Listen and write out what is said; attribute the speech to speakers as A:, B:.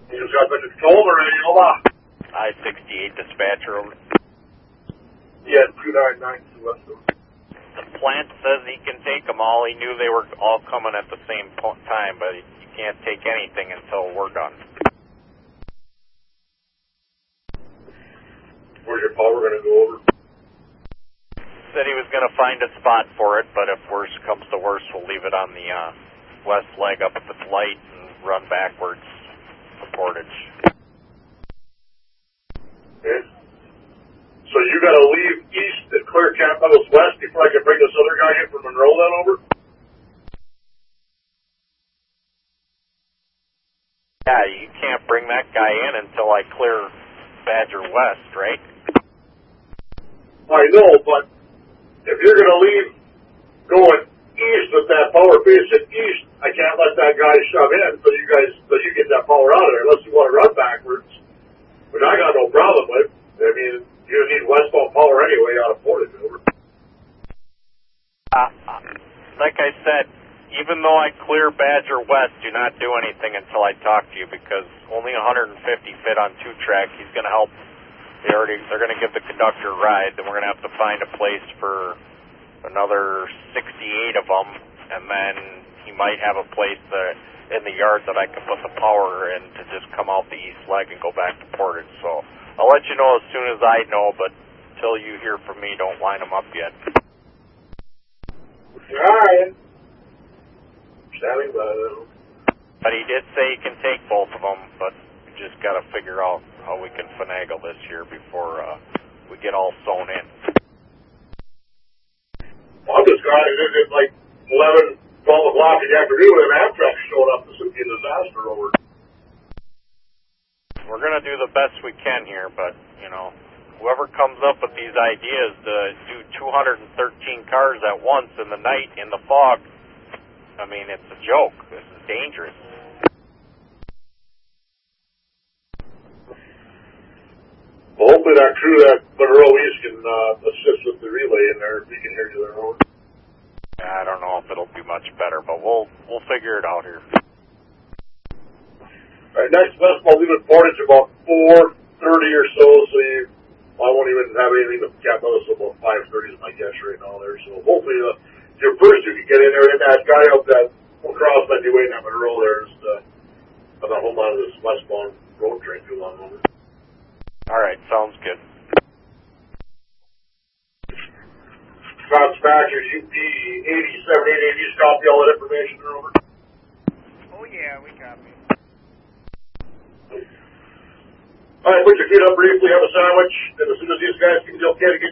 A: You just got the control already, over.
B: I-68 dispatcher.
A: Yeah, 299 west of.
B: The plant says he can take them all. He knew they were all coming at the same time, but you can't take anything until we're done.
A: Where's your power going to go over?
B: Said he was going to find a spot for it, but if worse comes to worse, we'll leave it on the west leg up at the light and run backwards for Portage.
A: Okay. So you got to leave east and clear Camp Meadows west before I can bring this other guy in from Monroe then over?
B: Yeah, you can't bring that guy in until I clear Badger West, right?
A: I know, but if you're going to leave going east with that power facing east, I can't let that guy shove in so you get that power out of there unless you want to run backwards, which I got no problem with. I mean, you need westbound power anyway out of Portage over.
B: Like I said, even though I clear Badger West, do not do anything until I talk to you because only 150 fit on 2-track. He's going to help. They're going to give the conductor a ride. Then we're going to have to find a place for another 68 of them, and then he might have a place in the yard that I can put the power in to just come out the east leg and go back to Portage. So I'll let you know as soon as I know, but until you hear from me, don't line them up yet.
A: All right. Standing by though.
B: But he did say he can take both of them, but we just got to figure out how we can finagle this here before we get all sewn in.
A: Well, I'm just glad it isn't like 11, 12 o'clock in the afternoon when Amtrak showed up. This would be a disaster over.
B: We're going to do the best we can here, but, you know, whoever comes up with these ideas to do 213 cars at once in the night in the fog, I mean, it's a joke. This is dangerous.
A: Well, hopefully that crew that Monroe East can assist with the relay in there if we can hear you there over.
B: I don't know if it'll be much better, but we'll figure it out here.
A: All right, next festival I'll leave at Portage about 4:30 or so I won't even have anything to cap us about 5:30 is my guess right now there. So hopefully your first you can get in there and that guy up that across that you waiting at Monroe there is I'm not holding on to this westbound road train too long over.
B: All right, sounds good.
A: Dispatcher UP 8788, you just copy all that information there over?
C: Oh yeah, we copy.
A: All right, put your feet up briefly, have a sandwich, and as soon as these guys can get okay to